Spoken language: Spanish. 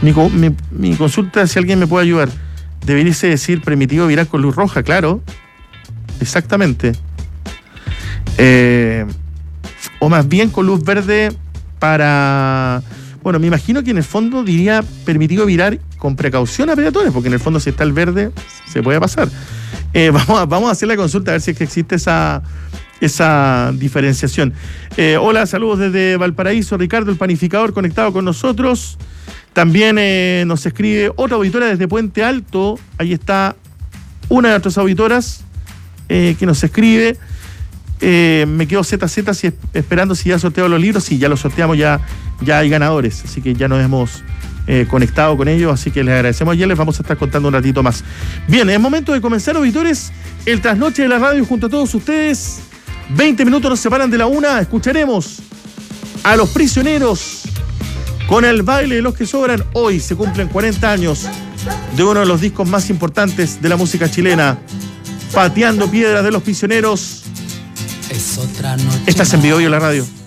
Mi consulta, si alguien me puede ayudar, debería decir permitido virar con luz roja, claro. Exactamente. O más bien con luz verde para... Bueno, me imagino que en el fondo diría permitido virar con precaución a peatones, porque en el fondo si está el verde se puede pasar. Vamos a hacer la consulta a ver si es que existe esa diferenciación. Hola, saludos desde Valparaíso, Ricardo, el panificador, conectado con nosotros. También nos escribe otra auditora desde Puente Alto. Ahí está una de nuestras auditoras que nos escribe. Me quedo ZZ esperando si ya sorteado los libros. Sí, ya los sorteamos, ya hay ganadores, así que ya nos hemos conectado con ellos, así que les agradecemos. Ya les vamos a estar contando un ratito más. Bien, es momento de comenzar, auditores, el trasnoche de la radio junto a todos ustedes. 20 minutos nos separan de la 1. Escucharemos a Los Prisioneros con El baile de los que sobran. Hoy se cumplen 40 años de uno de los discos más importantes de la música chilena, Pateando Piedras de Los Prisioneros. Es otra noche. Estás en Vivo y en la radio.